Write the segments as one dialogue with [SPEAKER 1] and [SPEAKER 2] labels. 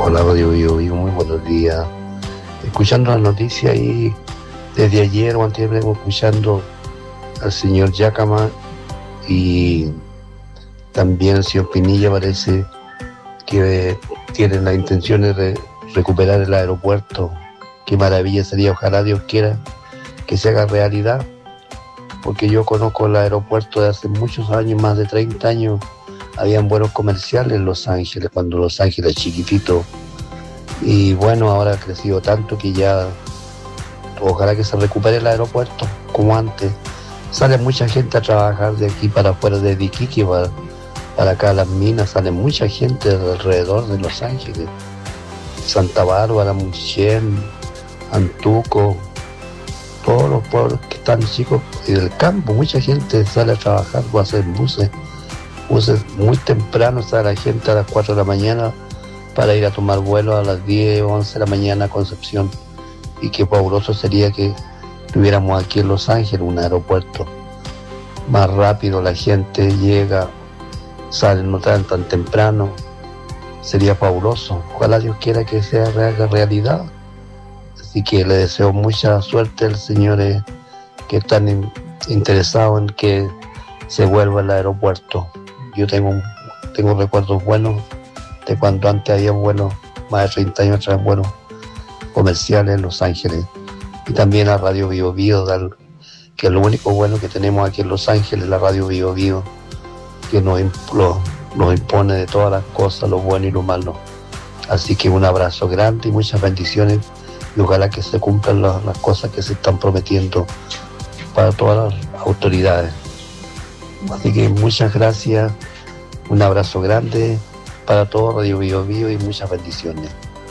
[SPEAKER 1] Hola Radio Bio Bio, muy buenos días. Escuchando las noticias y desde ayer o antes vengo escuchando al señor Yacama y también el señor Pinilla parece que tienen la intención de recuperar el aeropuerto. Qué maravilla sería, ojalá Dios quiera que se haga realidad, porque yo conozco el aeropuerto de hace muchos años, más de 30 años. Habían vuelos comerciales en Los Ángeles, cuando Los Ángeles chiquitito. Y bueno, ahora ha crecido tanto que ya ojalá que se recupere el aeropuerto como antes. Sale mucha gente a trabajar de aquí para afuera, de Iquique para acá a las minas. Sale mucha gente de alrededor de Los Ángeles. Santa Bárbara, Munchen, Antuco, todos los pueblos que están chicos y del campo. Mucha gente sale a trabajar o a hacer buses muy temprano. Sale la gente a las 4 de la mañana para ir a tomar vuelo a las 10 o 11 de la mañana a Concepción. Y qué fabuloso sería que tuviéramos aquí en Los Ángeles un aeropuerto más rápido, la gente llega, sale, no tan temprano, sería fabuloso. Ojalá Dios quiera que sea realidad. Así que le deseo mucha suerte a los señores que están interesados en que se vuelva el aeropuerto. Yo tengo recuerdos buenos de cuando antes había vuelos, más de 30 años atrás, vuelos comerciales en Los Ángeles. Y también a Radio Bio Bio, que es lo único bueno que tenemos aquí en Los Ángeles, la Radio Bio Bio, que nos impone de todas las cosas, lo bueno y lo malo. Así que un abrazo grande y muchas bendiciones, y ojalá que se cumplan las cosas que se están prometiendo para todas las autoridades. Así que muchas gracias, un abrazo grande para todo Radio Bio Bio y muchas bendiciones.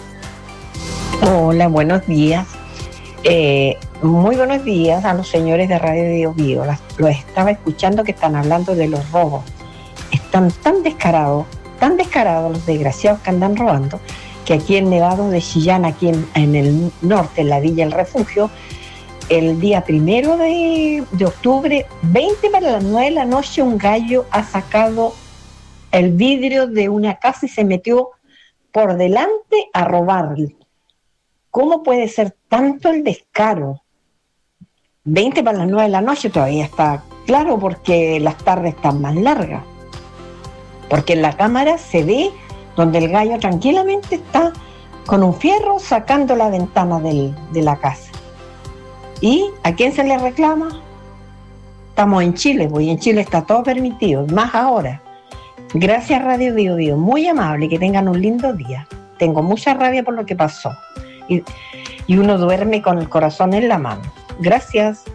[SPEAKER 2] Hola, buenos días. Muy buenos días a los señores de Radio Bio Bio. Los estaba escuchando que están hablando de los robos. Están tan descarados los desgraciados que andan robando, que aquí en Nevado de Chillán, aquí en el norte, en la Villa El Refugio, el día 1 de octubre, 20 para las 9 de la noche, un gallo ha sacado el vidrio de una casa y se metió por delante a robarle. ¿Cómo puede ser tanto el descaro? 20 para las 9 de la noche todavía está claro, porque las tardes están más largas. Porque en la cámara se ve donde el gallo tranquilamente está con un fierro sacando la ventana de la casa. ¿Y a quién se le reclama? Estamos en Chile, pues, y en Chile está todo permitido, más ahora. Gracias Radio Bio Bio, muy amable, que tengan un lindo día. Tengo mucha rabia por lo que pasó. Y uno duerme con el corazón en la mano. Gracias.